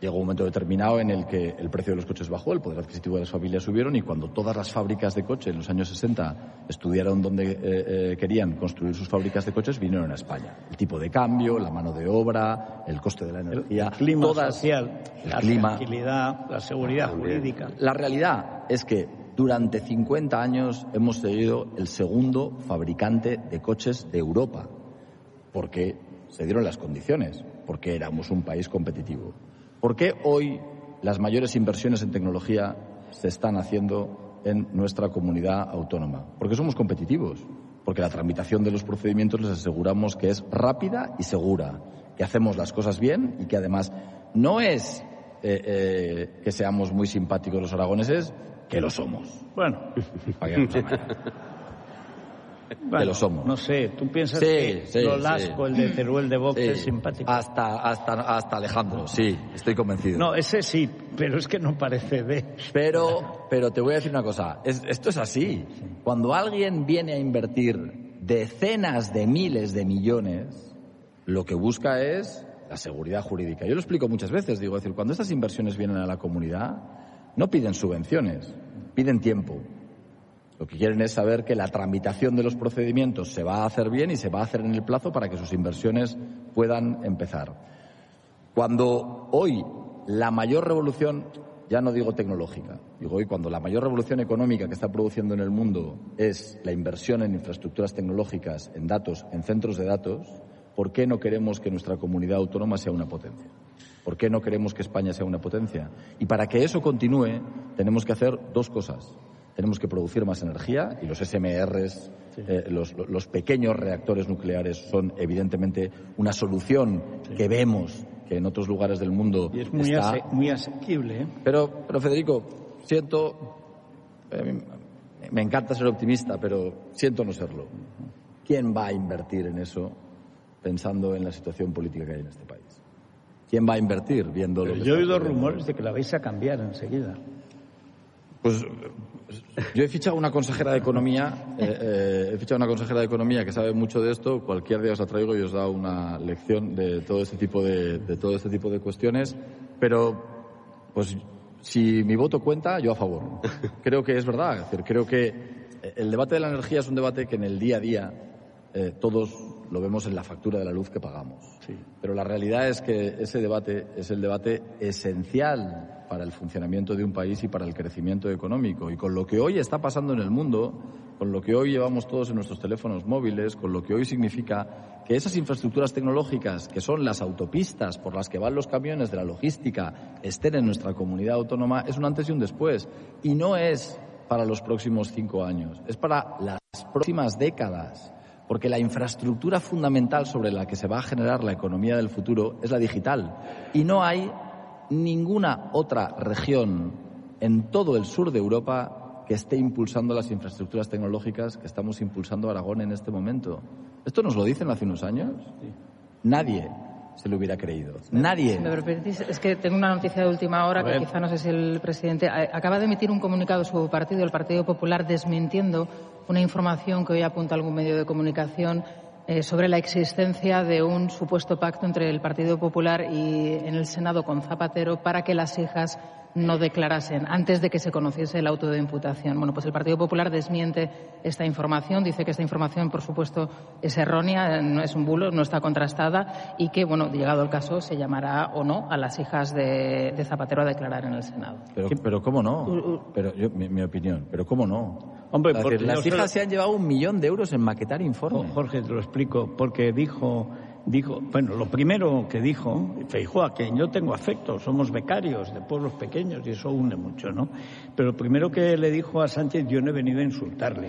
llegó un momento determinado en el que el precio de los coches bajó, el poder adquisitivo de las familias subieron, y cuando todas las fábricas de coches en los años 60 estudiaron dónde querían construir sus fábricas de coches, vinieron a España. El tipo de cambio, la mano de obra, el coste de la energía, el clima social, la clima, tranquilidad, la seguridad jurídica. La realidad es que durante 50 años hemos sido el segundo fabricante de coches de Europa, porque se dieron las condiciones, porque éramos un país competitivo. ¿Por qué hoy las mayores inversiones en tecnología se están haciendo en nuestra comunidad autónoma? Porque somos competitivos, porque la tramitación de los procedimientos les aseguramos que es rápida y segura, que hacemos las cosas bien y que además no es que seamos muy simpáticos los aragoneses, que lo somos. Bueno, que lo somos. No sé, ¿tú piensas que Nolasco, el de Teruel de Vox, es simpático? Hasta Alejandro, sí, estoy convencido. No, ese sí, pero es que no parece de... Pero te voy a decir una cosa, esto es así. Cuando alguien viene a invertir decenas de miles de millones, lo que busca es la seguridad jurídica. Yo lo explico muchas veces, digo, es decir, cuando estas inversiones vienen a la comunidad, no piden subvenciones, piden tiempo. Lo que quieren es saber que la tramitación de los procedimientos se va a hacer bien y se va a hacer en el plazo para que sus inversiones puedan empezar. Cuando hoy la mayor revolución, ya no digo tecnológica, digo hoy cuando la mayor revolución económica que está produciendo en el mundo es la inversión en infraestructuras tecnológicas, en datos, en centros de datos, ¿por qué no queremos que nuestra comunidad autónoma sea una potencia? ¿Por qué no queremos que España sea una potencia? Y para que eso continúe tenemos que hacer dos cosas. Tenemos que producir más energía y los SMRs, los pequeños reactores nucleares son evidentemente una solución que vemos que en otros lugares del mundo y es muy asequible, ¿eh? Pero Federico, me encanta ser optimista, pero siento no serlo. ¿Quién va a invertir en eso pensando en la situación política que hay en este país? ¿Quién va a invertir viendo lo que yo he oído rumores de que la vais a cambiar enseguida? Pues yo he fichado una consejera de Economía, que sabe mucho de esto. Cualquier día os la traigo y os da una lección de todo este tipo de cuestiones. Pero, pues, si mi voto cuenta, yo a favor. Creo que es verdad. Es decir, creo que el debate de la energía es un debate que en el día a día todos lo vemos en la factura de la luz que pagamos. Sí. Pero la realidad es que ese debate es el debate esencial para el funcionamiento de un país y para el crecimiento económico. Y con lo que hoy está pasando en el mundo, con lo que hoy llevamos todos en nuestros teléfonos móviles, con lo que hoy significa que esas infraestructuras tecnológicas, que son las autopistas por las que van los camiones de la logística, estén en nuestra comunidad autónoma, es un antes y un después. Y no es para los próximos 5 años, es para las próximas décadas. Porque la infraestructura fundamental sobre la que se va a generar la economía del futuro es la digital. Y no hay ninguna otra región en todo el sur de Europa que esté impulsando las infraestructuras tecnológicas que estamos impulsando Aragón en este momento. ¿Esto nos lo dicen hace unos años? Sí. Nadie se lo hubiera creído. Nadie. Si me permitís, es que tengo una noticia de última hora que quizá no sé si el presidente acaba de emitir un comunicado su partido, el Partido Popular, desmintiendo una información que hoy apunta algún medio de comunicación sobre la existencia de un supuesto pacto entre el Partido Popular y en el Senado con Zapatero para que las hijas no declarasen antes de que se conociese el auto de imputación. Bueno, pues el Partido Popular desmiente esta información, dice que esta información, por supuesto, es errónea, no es un bulo, no está contrastada y que, bueno, llegado el caso, se llamará o no a las hijas de Zapatero a declarar en el Senado. Pero ¿cómo no? Pero mi opinión, pero ¿cómo no? Hombre, porque las hijas se han llevado 1 millón de euros en maquetar informes. Jorge, te lo explico, porque dijo, bueno, lo primero que dijo, Feijóo, a quien yo tengo afecto, somos becarios de pueblos pequeños y eso une mucho, ¿no? Pero lo primero que le dijo a Sánchez, yo no he venido a insultarle.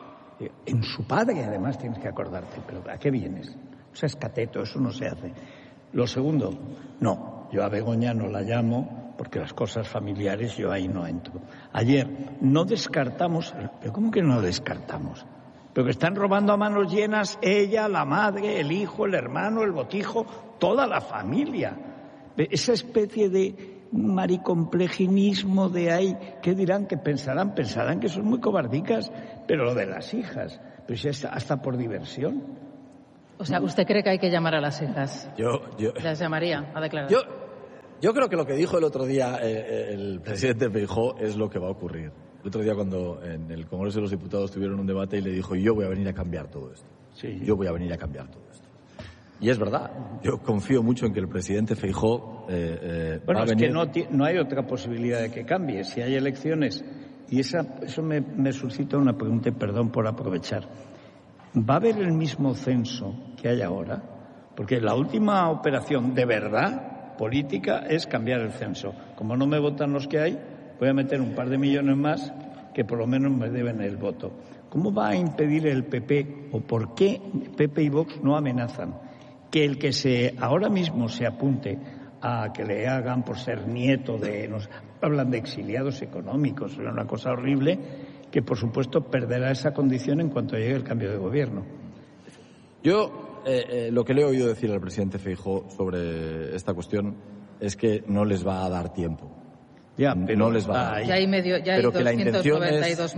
En su padre, además, tienes que acordarte, pero ¿a qué vienes? O sea, es cateto, eso no se hace. Lo segundo, no, yo a Begoña no la llamo porque las cosas familiares yo ahí no entro. Ayer no descartamos, ¿pero cómo que no descartamos? Pero que están robando a manos llenas ella, la madre, el hijo, el hermano, el botijo, toda la familia. Esa especie de maricomplejismo de ahí, ¿qué dirán? ¿Qué pensarán? Pensarán que son muy cobardicas, pero lo de las hijas, pero si es hasta por diversión. O sea, ¿usted cree que hay que llamar a las hijas? Yo ¿Las llamaría a declarar? Yo creo que lo que dijo el otro día el presidente Feijóo es lo que va a ocurrir. El otro día cuando en el Congreso de los Diputados tuvieron un debate y le dijo, yo voy a venir a cambiar todo esto. Sí. Yo voy a venir a cambiar todo esto. Y es verdad. Yo confío mucho en que el presidente Feijóo bueno, va a es venir... que no hay otra posibilidad de que cambie. Si hay elecciones, y eso me suscita una pregunta, y perdón por aprovechar. ¿Va a haber el mismo censo que hay ahora? Porque la última operación de verdad política es cambiar el censo. Como no me votan los que hay, voy a meter un par de millones más que por lo menos me deben el voto. ¿Cómo va a impedir el PP, o por qué PP y Vox no amenazan que el que ahora mismo se apunte a que le hagan por ser nieto de... hablan de exiliados económicos, es una cosa horrible, que por supuesto perderá esa condición en cuanto llegue el cambio de gobierno? Yo lo que le he oído decir al presidente Feijóo sobre esta cuestión es que no les va a dar tiempo. Ya, pero no les va a dar. Ya hay 292.944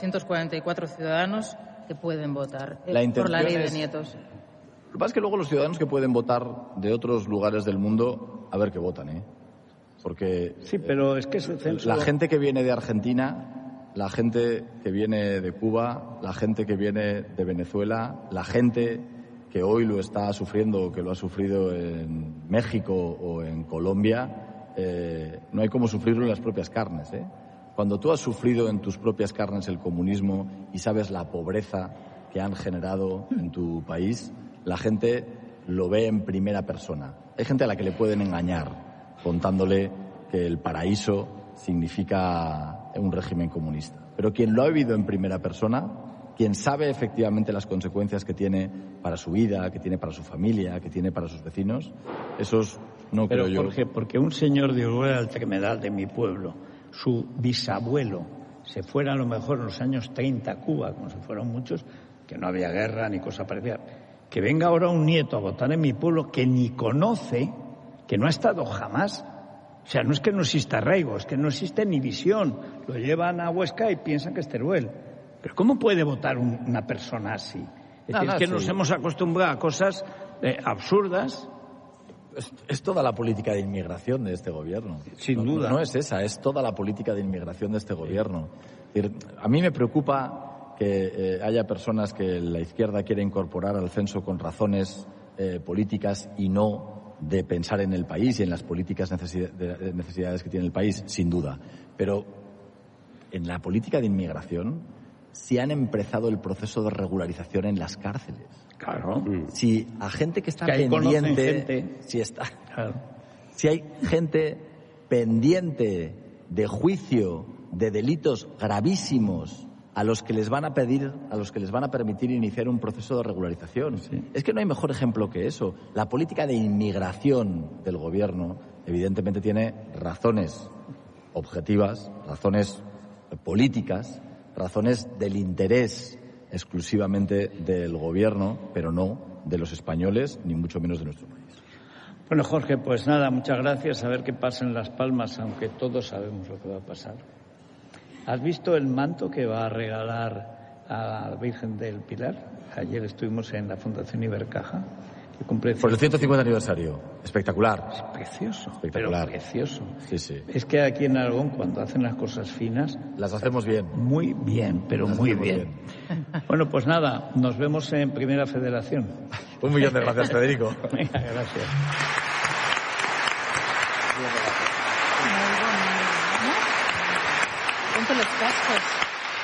ciudadanos que pueden votar La por la ley de es... nietos. Lo que pasa es que luego los ciudadanos que pueden votar de otros lugares del mundo, a ver qué votan, Porque sí, pero es que ese censo... la gente que viene de Argentina, la gente que viene de Cuba, la gente que viene de Venezuela, la gente que hoy lo está sufriendo o que lo ha sufrido en México o en Colombia, no hay como sufrirlo en las propias carnes, Cuando tú has sufrido en tus propias carnes el comunismo y sabes la pobreza que han generado en tu país, la gente lo ve en primera persona. Hay gente a la que le pueden engañar contándole que el paraíso significa un régimen comunista. Pero quien lo ha vivido en primera persona, quien sabe efectivamente las consecuencias que tiene para su vida, que tiene para su familia, que tiene para sus vecinos, esos no pero creo yo. Jorge, porque un señor de Uruguay, de mi pueblo, su bisabuelo, se fuera a lo mejor en los años 30 a Cuba, como se fueron muchos, que no había guerra ni cosa parecida, que venga ahora un nieto a votar en mi pueblo que ni conoce, que no ha estado jamás. O sea, no es que no exista arraigo, es que no existe ni visión. Lo llevan a Huesca y piensan que es Teruel. Pero ¿cómo puede votar una persona así? Es decir, es que nos hemos acostumbrado a cosas absurdas. Es toda la política de inmigración de este gobierno. Sin duda. No es esa, es toda la política de inmigración de este gobierno. Es decir, a mí me preocupa que haya personas que la izquierda quiere incorporar al censo con razones políticas y no de pensar en el país y en las políticas necesidades que tiene el país, sin duda. Pero en la política de inmigración sí han empezado el proceso de regularización en las cárceles. Claro. Si a gente que está que pendiente, Claro. Si hay gente pendiente de juicio de delitos gravísimos a los que les van a permitir iniciar un proceso de regularización. Sí. Es que no hay mejor ejemplo que eso. La política de inmigración del gobierno evidentemente tiene razones objetivas, razones políticas, razones del interés exclusivamente del gobierno, pero no de los españoles, ni mucho menos de nuestro país. Bueno, Jorge, pues nada, muchas gracias. A ver qué pasa en Las Palmas, aunque todos sabemos lo que va a pasar. ¿Has visto el manto que va a regalar a la Virgen del Pilar? Ayer estuvimos en la Fundación Ibercaja, que cumple... Por el 150 aniversario. Espectacular. Es precioso, Espectacular. pero precioso. Sí, sí. Es que aquí en Aragón, cuando hacen las cosas finas... Las hacemos bien. Muy bien, pero Las muy hacemos bien. Bueno, pues nada, nos vemos en Primera Federación. 1.000.000 de gracias, Federico. Venga, gracias. Ponte los cascos.